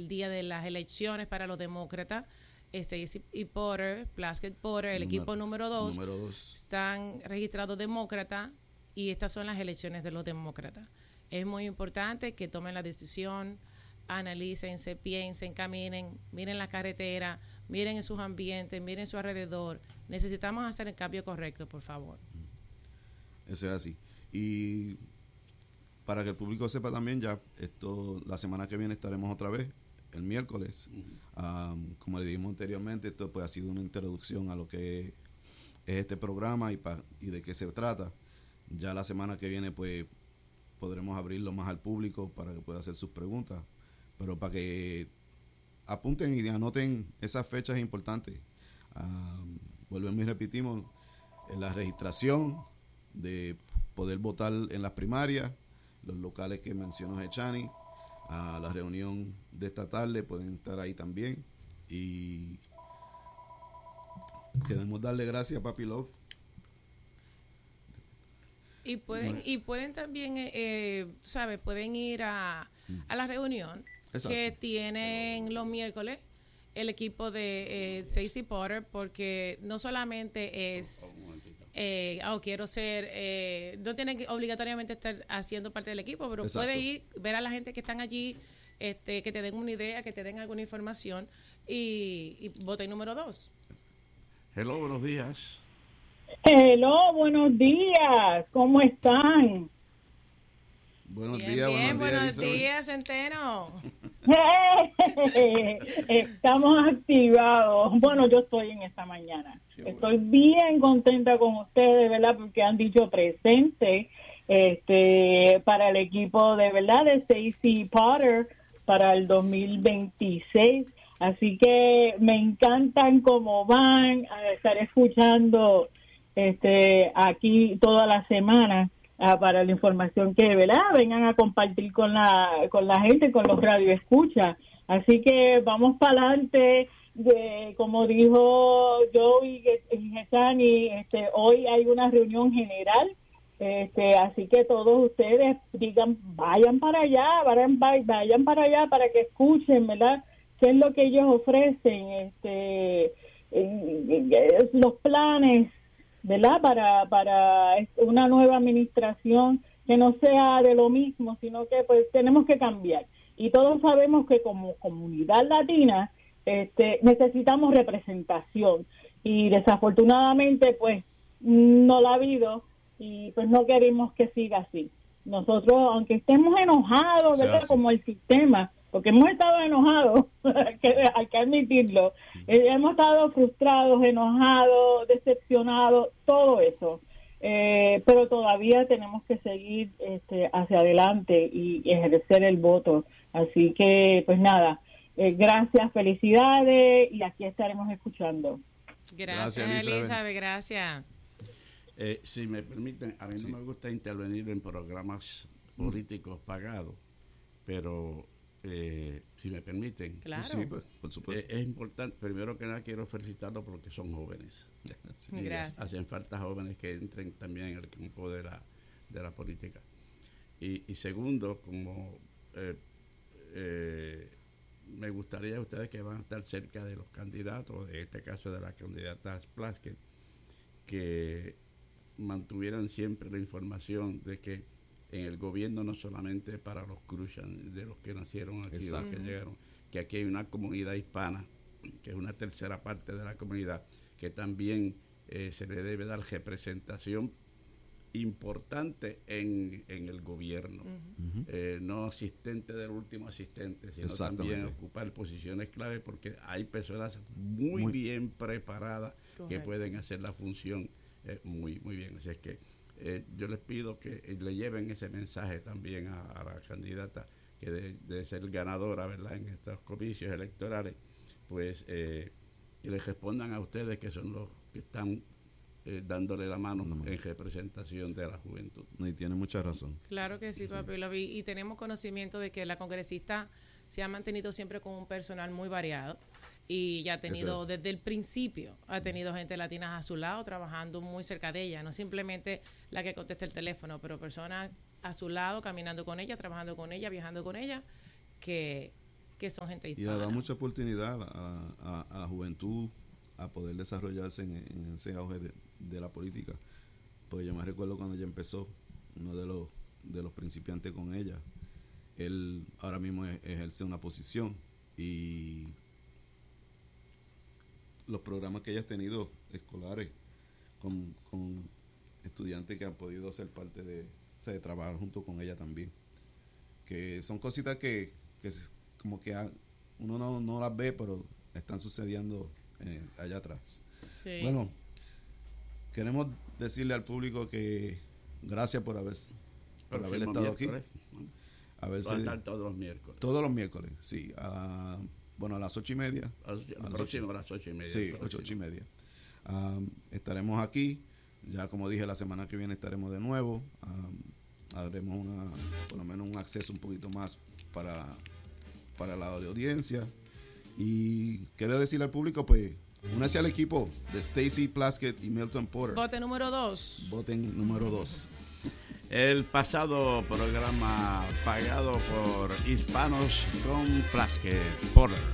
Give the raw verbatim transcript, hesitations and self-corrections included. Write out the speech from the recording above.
día de las elecciones para los demócratas. Stacey y Porter, Plaskett Porter, el número, equipo número dos, número dos, están registrados demócratas y estas son las elecciones de los demócratas. Es muy importante que tomen la decisión, analicen, se piensen, caminen, miren la carretera, miren en sus ambientes, miren su alrededor. Necesitamos hacer el cambio correcto, por favor. Eso es así. Y para que el público sepa también, ya esto la semana que viene estaremos otra vez, el miércoles. Uh-huh. Um, como le dijimos anteriormente, esto pues ha sido una introducción a lo que es este programa y, pa, y de qué se trata. Ya la semana que viene pues podremos abrirlo más al público para que pueda hacer sus preguntas, pero para que apunten y anoten esas fechas importantes. Um, volvemos y repetimos, en la registración de poder votar en las primarias, los locales que mencionó Echani, a la reunión de esta tarde pueden estar ahí también. Y queremos darle gracias a Papi Love. Y pueden y pueden también, eh, ¿sabes? Pueden ir a, a la reunión. Exacto. Que tienen los miércoles el equipo de eh, Stacey Porter, porque no solamente es... Eh, oh, quiero ser, eh, no tienen que obligatoriamente estar haciendo parte del equipo, pero Exacto. puede ir, ver a la gente que están allí, este, que te den una idea, que te den alguna información y, y voten número dos. Hello, buenos días. Hello, buenos días, ¿cómo están? Buenos bien, días, bien, buenos días, buenos días, Centeno. Estamos activados. Bueno, yo estoy en esta mañana. Qué estoy bueno. Bien contenta con ustedes, ¿verdad? Porque han dicho presente este, para el equipo de verdad de Stacey Porter para el dos mil veintiséis. Así que me encantan cómo van a estar escuchando este aquí toda la semana. Uh, para la información que, ¿verdad? Vengan a compartir con la con la gente, con los radioescuchas. Así que vamos para adelante. De, como dijo Joey y Jesani, este, hoy hay una reunión general, este, así que todos ustedes digan, vayan para allá, vayan, vayan para allá para que escuchen, ¿verdad? ¿Qué es lo que ellos ofrecen? Este, eh, los planes, ¿verdad? Para para una nueva administración que no sea de lo mismo, sino que pues tenemos que cambiar. Y todos sabemos que como comunidad latina este, necesitamos representación y desafortunadamente pues no la ha habido y pues no queremos que siga así. Nosotros, aunque estemos enojados, ¿verdad? Como el sistema, porque hemos estado enojados, hay, que, hay que admitirlo, eh, hemos estado frustrados, enojados, decepcionados, todo eso, eh, pero todavía tenemos que seguir este, hacia adelante y, y ejercer el voto, así que pues nada, eh, gracias, felicidades y aquí estaremos escuchando. Gracias, gracias Elizabeth. Elizabeth, gracias. Eh, si me permiten, a mí sí. no me gusta intervenir en programas políticos pagados, pero eh, si me permiten, claro. sí, pues, por supuesto. Eh, es importante, primero que nada quiero felicitarlos porque son jóvenes. Sí. Gracias. Hacen falta jóvenes que entren también en el campo de la, de la política. Y, y segundo, como eh, eh, me gustaría a ustedes que van a estar cerca de los candidatos, en este caso de la candidata Plaskett, que mantuvieran siempre la información de que en el gobierno no solamente para los Crucian, de los que nacieron aquí, de los que llegaron, que aquí hay una comunidad hispana, que es una tercera parte de la comunidad, que también eh, se le debe dar representación importante en, en el gobierno, uh-huh. eh, no asistente del último asistente, sino también ocupar posiciones clave, porque hay personas muy, muy bien preparadas correcto. Que pueden hacer la función eh, muy, muy bien. Así es que eh, yo les pido que eh, le lleven ese mensaje también a, a la candidata que de, de ser ganadora, ¿verdad?, en estos comicios electorales, pues eh, que les respondan a ustedes que son los que están Eh, dándole la mano no, en representación de la juventud. Y tiene mucha razón. Claro que sí, sí. Papi, lo vi, y tenemos conocimiento de que la congresista se ha mantenido siempre con un personal muy variado y ya ha tenido, es. desde el principio, ha tenido gente latina a su lado trabajando muy cerca de ella, no simplemente la que contesta el teléfono, pero personas a su lado, caminando con ella, trabajando con ella, viajando con ella, que que son gente hispana. Y le da mucha oportunidad a, a, a la juventud a poder desarrollarse en, en ese auge de, de la política. Pues yo me recuerdo cuando ella empezó, uno de los de los principiantes con ella, él ahora mismo ejerce una posición y los programas que ella ha tenido escolares con, con estudiantes que han podido ser parte de, o sea, de trabajar junto con ella también, que son cositas que, que como que uno no, no las ve, pero están sucediendo eh, allá atrás. Sí. Bueno, queremos decirle al público que gracias por haber por haber estado aquí. A ver si estar todos los miércoles. Todos los miércoles, sí. A, bueno, a las ocho y media. A, a las próximo a las ocho y media. Sí, ocho, ocho y media. Um, estaremos aquí. Ya como dije, la semana que viene estaremos de nuevo. Um, haremos una, por lo menos un acceso un poquito más para, para la audiencia. Y quiero decirle al público, pues, únase al equipo de Stacy Plaskett y Milton Porter. Vote número dos. Voten número dos. El pasado programa pagado por Hispanos con Plaskett Porter.